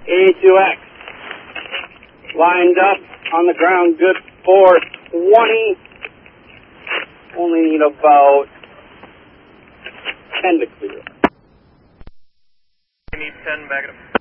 A2X. Lined up on the ground, good for 20. Only need about 10 to clear. We need 10, back it up.